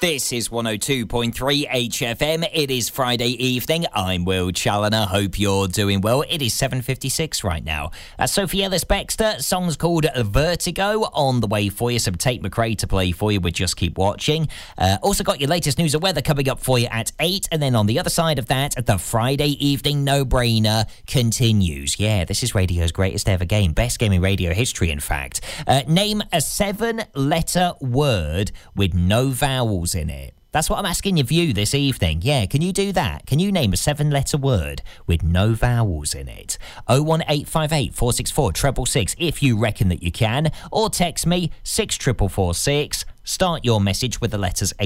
This is 102.3 HFM. It is Friday evening. I'm Will Challoner. Hope you're doing well. It is 7:56 right now. Sophie Ellis-Bextor, song's called Vertigo, on the way for you. Some Tate McRae to play for you with Just Keep Watching. Also got your latest news and weather coming up for you at 8. And then on the other side of that, the Friday evening no-brainer continues. Yeah, this is radio's greatest ever game. Best game in radio history, in fact. Name a 7-letter word with no vowels in it. That's what I'm asking your view this evening. Yeah, can you do that? Can you name a 7-letter word with no vowels in it? 01858 464 666 if you reckon that you can. Or text me 64446. Start your message with the letters